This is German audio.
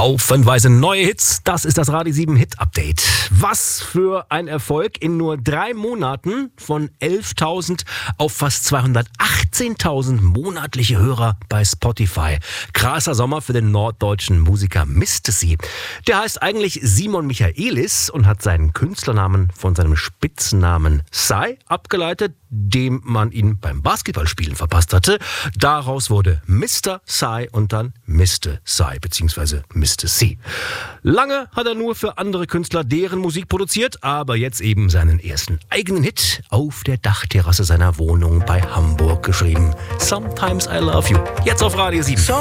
Haufenweise neue Hits, das ist das Radio 7 Hit Update. Was für ein Erfolg, in nur 3 Monaten von 11.000 auf fast 218.000 monatliche Hörer bei Spotify. Krasser Sommer für den norddeutschen Musiker Mr. C. Der heißt eigentlich Simon Michaelis und hat seinen Künstlernamen von seinem Spitzennamen Psy abgeleitet, dem man ihn beim Basketballspielen verpasst hatte. Daraus wurde Mr. Psy und dann Mr. Psy bzw. Mr. C. Lange hat er nur für andere Künstler deren Musik produziert, aber jetzt eben seinen ersten eigenen Hit auf der Dachterrasse seiner Wohnung bei Hamburg geschrieben. Sometimes I Love You. Jetzt auf Radio 7.